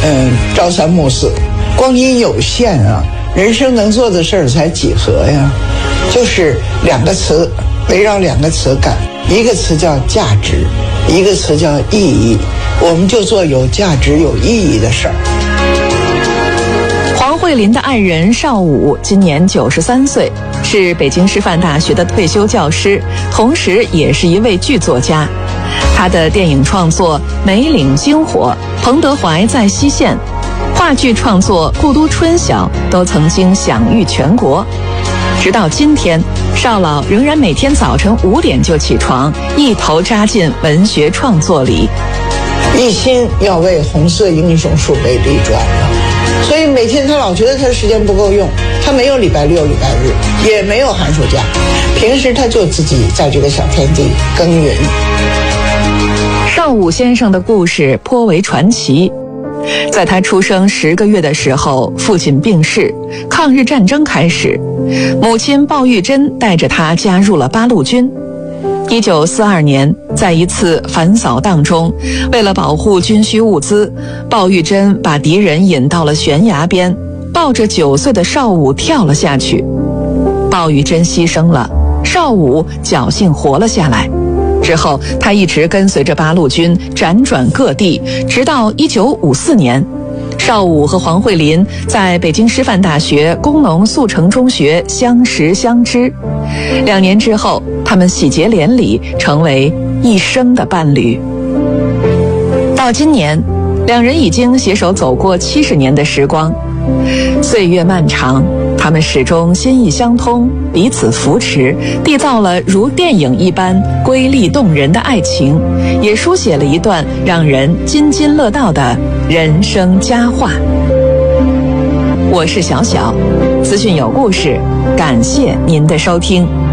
朝三暮四，光阴有限啊，人生能做的事儿才几何呀？就是两个词，围绕两个词干，一个词叫价值，一个词叫意义。我们就做有价值有意义的事儿。 黄慧琳的爱人邵武今年93岁，是北京师范大学的退休教师，同时也是一位剧作家。他的电影创作《梅岭惊火》《彭德怀在西线》，话剧创作《故都春晓》都曾经享誉全国。直到今天，邵老仍然每天早晨5点就起床，一头扎进文学创作里， 一心要为红色英雄树碑立传了。所以每天他老觉得他的时间不够用，他没有礼拜六礼拜日，也没有寒暑假，平时他就自己在这个小天地耕耘。 邵武先生的故事颇为传奇。在他出生10个月的时候，父亲病逝，抗日战争开始，母亲鲍玉珍带着他加入了八路军。1942年，在一次反扫荡中，为了保护军需物资，鲍玉珍把敌人引到了悬崖边，抱着9岁的邵武跳了下去。鲍玉珍牺牲了，邵武侥幸活了下来。之后，他一直跟随着八路军辗转各地，直到1954年，邵武和黄慧琳在北京师范大学工农速成中学相识相知。2年之后，他们喜结连理，成为一生的伴侣。到今年，两人已经携手走过70年的时光。岁月漫长，他们始终心意相通，彼此扶持，缔造了如电影一般瑰丽动人的爱情，也书写了一段让人津津乐道的人生佳话。我是小小，资讯有故事，感谢您的收听。